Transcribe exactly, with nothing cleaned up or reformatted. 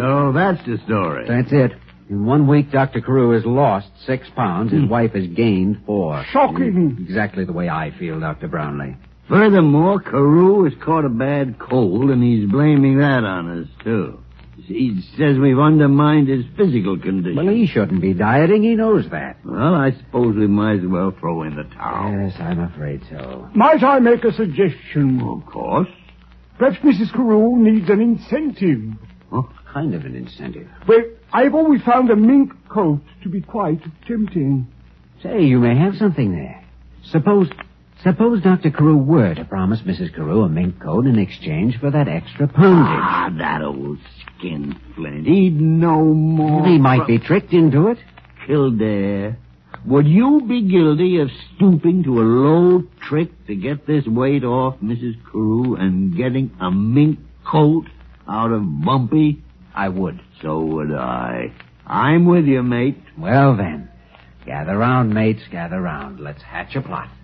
So that's the story. That's it. In one week, Doctor Carew has lost six pounds. His wife has gained four. Shocking. Exactly the way I feel, Doctor Brownlee. Furthermore, Carew has caught a bad cold, and he's blaming that on us, too. He says we've undermined his physical condition. Well, he shouldn't be dieting. He knows that. Well, I suppose we might as well throw in the towel. Yes, I'm afraid so. Might I make a suggestion? Of course. Perhaps Missus Carew needs an incentive. What kind of an incentive? Well, I've always found a mink coat to be quite tempting. Say, you may have something there. Suppose... Suppose Doctor Carew were to promise Missus Carew a mink coat in exchange for that extra poundage. Ah, that old skinflint. He'd know more. He might be tricked into it. Kildare, would you be guilty of stooping to a low trick to get this weight off Missus Carew and getting a mink coat out of Bumpy? I would. So would I. I'm with you, mate. Well, then. Gather round, mates, gather round. Let's hatch a plot.